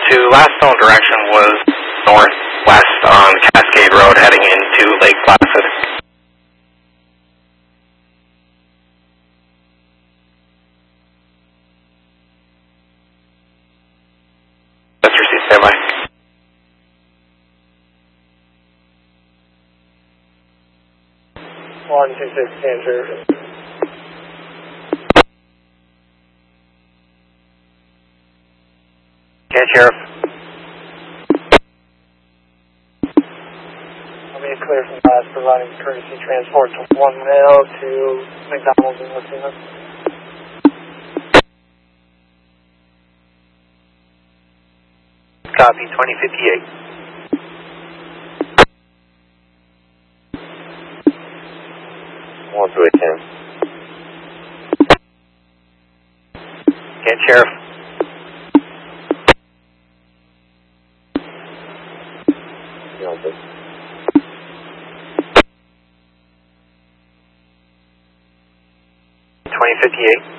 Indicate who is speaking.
Speaker 1: 2, last known direction was northwest on Cascade Road heading into Lake Placid. Mr. C, standby.
Speaker 2: One, 2, 6, Cancer.
Speaker 1: Can Sheriff.
Speaker 2: I'll be clear from class providing courtesy transport to 1 male to McDonald's in Latina.
Speaker 1: Copy, 2058. One through 10. Can Sheriff.
Speaker 2: Okay.
Speaker 1: 2058.